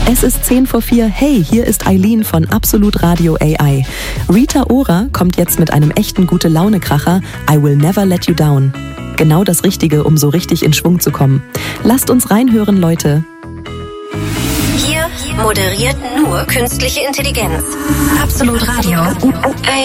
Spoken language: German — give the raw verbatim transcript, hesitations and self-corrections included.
Es ist zehn vor vier. Hey, hier ist Eileen von Absolut Radio A I. Rita Ora kommt jetzt mit einem echten Gute-Laune-Kracher I Will Never Let You Down. Genau das Richtige, um so richtig in Schwung zu kommen. Lasst uns reinhören, Leute. Hier moderiert nur künstliche Intelligenz. Absolut Radio.